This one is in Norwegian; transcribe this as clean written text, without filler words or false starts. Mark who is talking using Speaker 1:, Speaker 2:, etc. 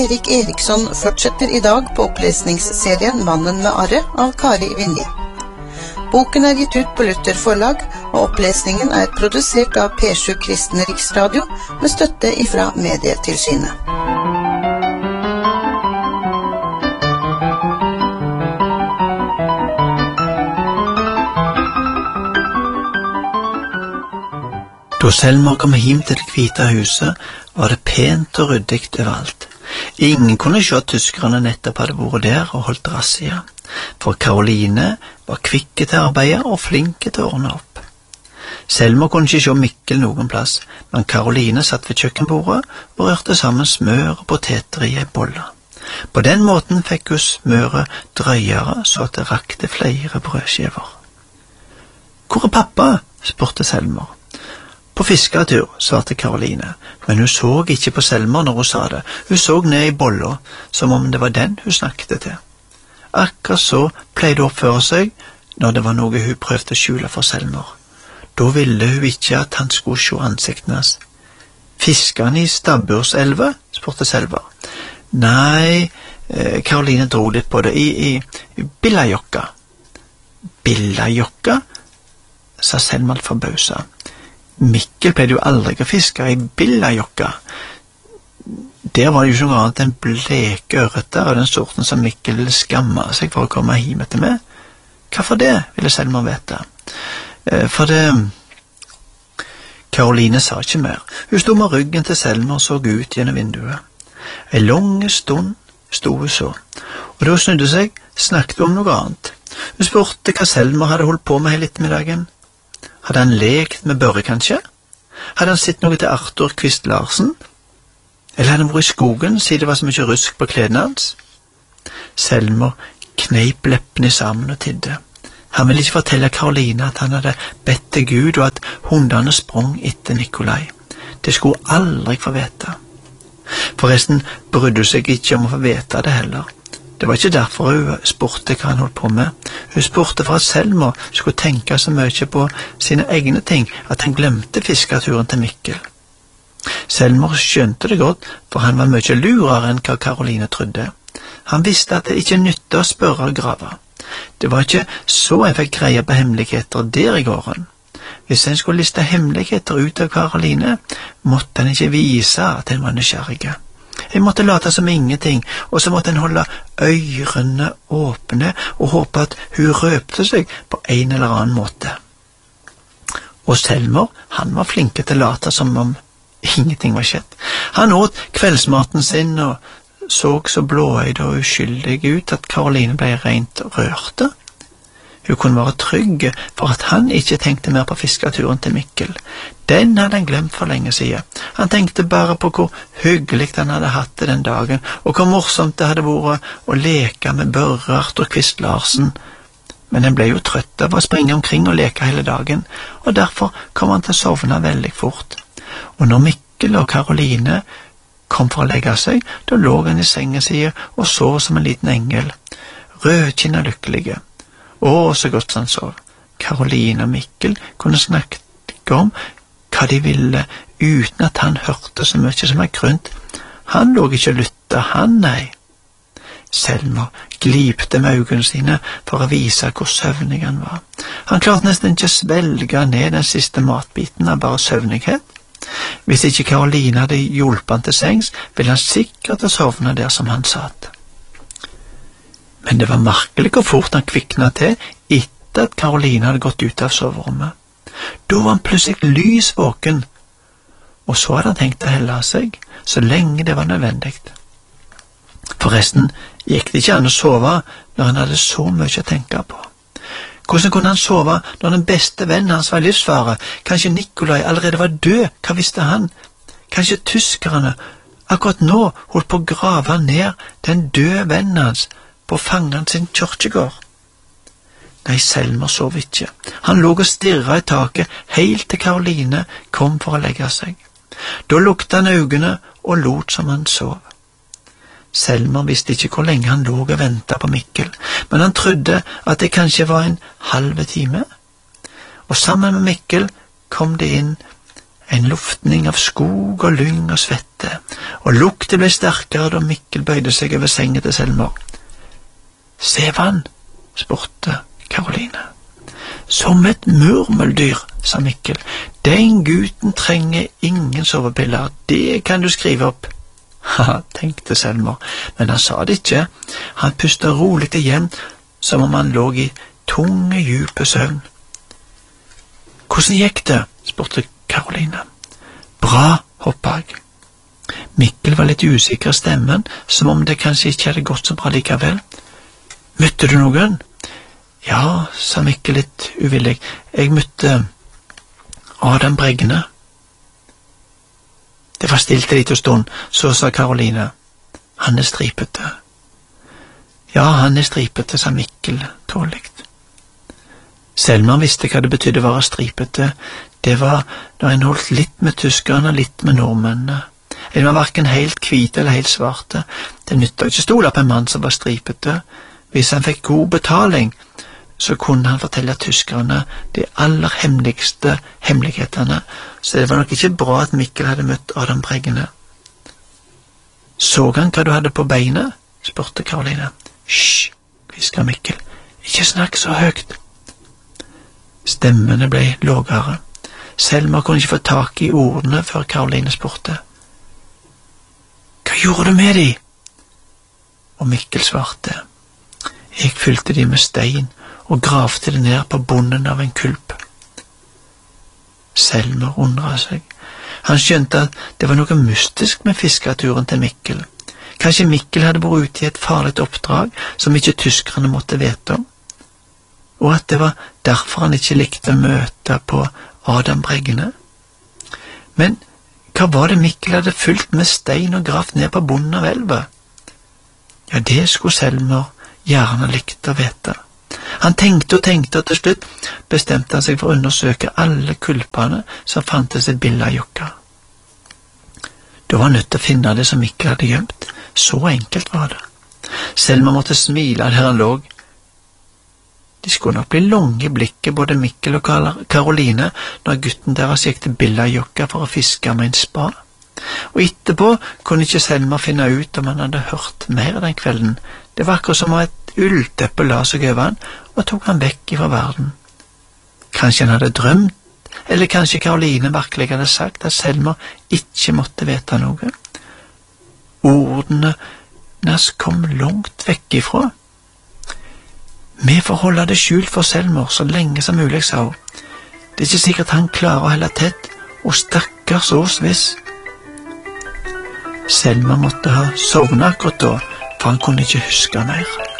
Speaker 1: Erik Eriksson fortsetter I dag på opplesningsserien Mannen med arret av Kari Vinje. Boken gitt ut på Luther forlag, og opplesningen produsert av P7 Kristen Riksradio med støtte ifra Medietilsynet.
Speaker 2: Da Selma kom hjem til det hvite huset, var det pent og ryddig overalt. Ingen kunne se at tyskerne nettopp hadde vært der og holdt razzia, for Karoline var kvikke til arbeidet og flinke til å ordne opp. Selma kunne ikke se Mikkel noen plass, men Karoline satt ved kjøkkenbordet og rørte sammen smør og poteter I en bolle. På den måten fikk hun smøret drøyere så at det rakte flere brødskiver. «Hvor pappa?» spurte Selma. «På fisketur», svarte Karoline, men hun så ikke på Selma når hun sa det. Hun så ned I bolla, som om det var den hun snakket til. Akkurat så pleide hun å oppføre seg når det var noe hun prøvde å skjule for Selma. Da ville hun ikke at han skulle se ansikten hans. «Fisker han I Stabburselva?» spurte Selma. «Nei», Karoline dro litt på det, I Billajokka. «Billajokka?» sa Selma forbauset. Mikkel pleide jo aldri å fiske I Billajokka. Der var det jo ikke noe annet enn bleke ørreter av den sorten som Mikkel ville skamme seg for å komme hjem etter med. Hvorfor det, ville Selma vite. For det... Karoline sa ikke mer. Hun stod med ryggen til Selma og så ut gjennom vinduet. En lang stund stod hun så, og da hun snudde seg, snakket hun om noe annet. Hun spurte hva Selma hadde holdt på med hele ettermiddagen. Hadde han lekt med Børre, kanskje? Hadde han sett noe til Arthur Kvist Larsen? Eller hadde han vært I skogen, siden det var så mye rusk på kledene hans? Selma kneip leppene sammen og tidde. Han ville ikke fortelle Karoline at han hadde bedt til Gud, og at hundene sprang etter Nikolai. Det skulle aldri få vite. Forresten brydde hun seg ikke om å få vite det heller. Det var ikke derfor hun spurte hva han holdt på med. Hun spurte for at Selma skulle tenke så mye på sine egne ting at han glemte fisketuren til Mikkel. Selma skjønte det godt, for han var mye lurere enn hva Karoline trodde. Han visste at det ikke nyttet å spørre og grave. Det var ikke så en fikk greie på hemmeligheter der I gården. Hvis en skulle liste hemmeligheter ut av Karoline, måtte han ikke vise at han var nysgjerrig. En måtte late som ingenting, og så måtte en holde ørene åpne og håpe at hun røpte seg på en eller annen måte. Og Selmer, han var flinke til å late som om ingenting var skjedd. Han åt kveldsmaten sin og så blåøyd og uskyldig ut at Karoline ble rent rørte. Hun kunne være trygg for at han ikke tenkte mer på fisketuren til Mikkel. Den hadde han glemt for lenge siden. Han tenkte bare på hvor hyggelig han hadde hatt det den dagen, og hvor morsomt det hadde vært å leke med Børre, Arthur Kvist Larsen. Men han ble jo trøtt av å springe omkring og leke hele dagen, og derfor kom han til å sovne veldig fort. Og når Mikkel og Karoline kom for å legge seg, da lå han I sengen sin og sov som en liten engel, rødkinnet lykkelige. Så godt han sov. Karoline og Mikkel kunne snakke om hva de ville, uten at han hørte så mye som grunnt. Han lå ikke og lyttet, han nei. Selma glipte med øynene sine for å vise hvor søvnig han var. Han klarte nesten ikke å svelge ned den siste matbiten av bare søvnighet. Hvis ikke Karoline hadde hjulpet han til sengs, ville han sikkert ha sovnet der som han satt. Men det var merkelig hvor fort han kviknet til etter at Karoline hadde gått ut av soverommet. Da var han plutselig lysvåken, og så hadde han tenkt å helle seg så lenge det var nødvendig. Forresten gikk det ikke an å sove når han hadde så mye å tenke på. Hvordan kunne han sove når den beste vennen hans var livsfare? Kanskje Nikolai allerede var død, hva visste han? Kanskje tyskerne akkurat nå holdt på å grave ned den døde vennen hans på fangen sin kyrkjegård. Nei, Selma sov ikke. Han lå og stirret I taket helt til Karoline kom for å legge seg. Da lukket han øynene og lot som han sov. Selma visste ikke hvor lenge han lå og ventet på Mikkel, men han trodde at det kanskje var en halv time. Og sammen med Mikkel kom det inn En luftning av skog og lyng og svette, og lukten ble sterkere da Mikkel bøyde seg over sengen til Selma. «Sev han?» spurte Karoline. «Som et murmeldyr», sa Mikkel. «Den gutten trenger ingen sovepiller, det kan du skrive opp.» «Haha», tenkte Selma, men han sa det ikke. Han pustet rolig igjen, som om han lå i tunge, dype søvn. «Hvordan gikk det?» spurte Karoline. «Bra», hoppa jeg. Mikkel var litt usikker i stemmen, som om det kanskje ikke hadde gått så bra likevel. «Møtte du noen?» «Ja», sa Mikkel litt uvillig. «Jeg møtte Adam Bregne.» Det var stilt en liten stund, så sa Karoline. «Han er stripete.» «Ja, han er stripete», sa Mikkel tåligt. Selma visste hva det betydde å være stripete. Det var når en holdt litt med tyskerne og litt med nordmennene. En var hverken helt hvite eller helt svarte. Det nyttet ikke stole på en mann som var stripete. Hvis han fikk god betaling, så kunne han fortelle tyskerne de aller hemmeligste hemmelighetene, så det var nok ikke bra at Mikkel hadde møtt Adam Bregne. «Så han hva du hadde på beinet?» spurte Karoline. «Hysj», hvisket Mikkel. «Ikke snakk så høyt.» Stemmene ble lågere. Selma kunne ikke få tak i ordene før Karoline spurte. «Hva gjorde du med de?» Og Mikkel svarte. «Jeg fylte de med stein og gravte det ned på bunnen av en kulp.» Selma undret seg. Han skjønte at det var noe mystisk med fisketuren til Mikkel. Kanskje Mikkel hadde vært ute i et farlig oppdrag som ikke tyskerne måtte vite om, og at det var derfor han ikke likte å møte på Adam Bregne. Men hva var det Mikkel hadde fylt med stein og gravt ned på bunnen av elva? Ja, det skulle Selma gjerne likt å vite. Han tenkte og tenkte, og til slutt bestemte han seg for å undersøke alle kulpene som fantes i Billajokka. Da var han nødt til å finne det som Mikkel hadde gjemt. Så enkelt var det. Selma måtte smile der han lå. De skulle nok bli lange i blikket, både Mikkel og Karoline, når gutten deres gikk til Billajokka for å fiske med en spa. Og etterpå kunne ikke Selma finne ut om han hadde hørt mer den kvelden. Det var akkurat som om et ullteppe la seg over han og tok han vekk fra verden. Kanskje han hadde drømt, eller kanskje Karoline virkelig hadde sagt at Selma ikke måtte vite noe. Ordene hennes kom langt vekk ifra. «Vi får holde det skjult for Selma så lenge som mulig», sa hun. «Det er ikke sikkert han klarer å holde tett, og stakkars oss hvis.» Selma måtte ha sovnet akkurat da, for han kunne ikke huske mer.